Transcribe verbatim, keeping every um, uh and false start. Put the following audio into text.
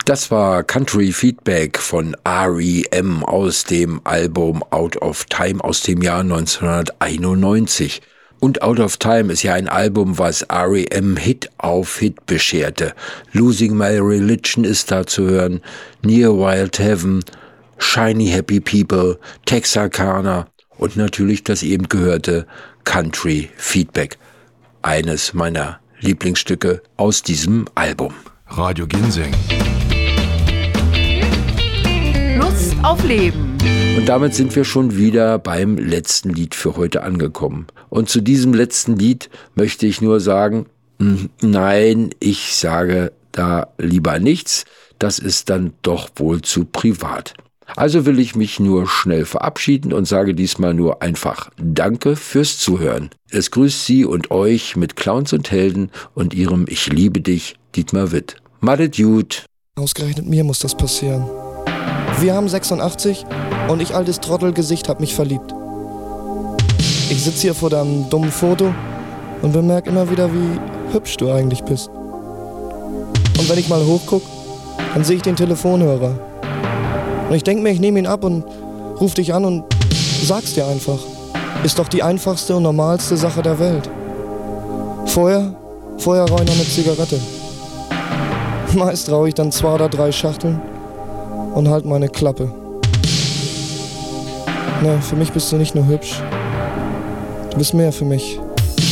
Das war Country Feedback von R E M aus dem Album Out of Time aus dem Jahr neunzehnhunderteinundneunzig. Und Out of Time ist ja ein Album, was R E M Hit auf Hit bescherte. Losing My Religion ist da zu hören, Near Wild Heaven, Shiny Happy People, Texarkana und natürlich das eben gehörte Country Feedback. Eines meiner Lieblingsstücke aus diesem Album. Radio Ginseng. Lust auf Leben. Und damit sind wir schon wieder beim letzten Lied für heute angekommen. Und zu diesem letzten Lied möchte ich nur sagen, nein, ich sage da lieber nichts. Das ist dann doch wohl zu privat. Also will ich mich nur schnell verabschieden und sage diesmal nur einfach Danke fürs Zuhören. Es grüßt Sie und euch mit Clowns und Helden und ihrem Ich liebe dich, Dietmar Witt. Madet gut. Ausgerechnet mir muss das passieren. Wir haben sechsundachtzig und ich, altes Trottelgesicht, hab mich verliebt. Ich sitze hier vor deinem dummen Foto und bemerke immer wieder, wie hübsch du eigentlich bist. Und wenn ich mal hochguck, dann sehe ich den Telefonhörer. Und ich denke mir, ich nehme ihn ab und ruf dich an und sag's dir einfach. Ist doch die einfachste und normalste Sache der Welt. Vorher, vorher rauche ich noch eine Zigarette. Meist rauche ich dann zwei oder drei Schachteln und halt meine Klappe. Na, für mich bist du nicht nur hübsch. Du bist mehr für mich.